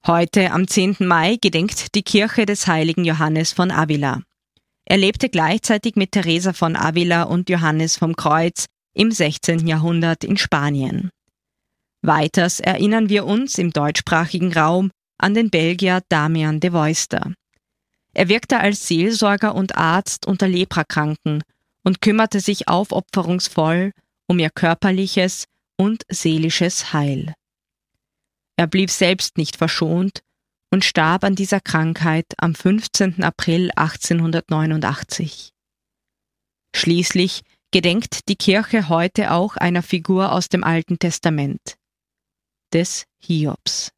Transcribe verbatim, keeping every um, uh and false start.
Heute, am zehnten Mai, gedenkt die Kirche des heiligen Johannes von Avila. Er lebte gleichzeitig mit Teresa von Avila und Johannes vom Kreuz im sechzehnten Jahrhundert in Spanien. Weiters erinnern wir uns im deutschsprachigen Raum an den Belgier Damian de Veuster. Er wirkte als Seelsorger und Arzt unter Leprakranken und kümmerte sich aufopferungsvoll um ihr körperliches und seelisches Heil. Er blieb selbst nicht verschont und starb an dieser Krankheit am fünfzehnten April achtzehnhundertneunundachtzig. Schließlich gedenkt die Kirche heute auch einer Figur aus dem Alten Testament, des Hiobs.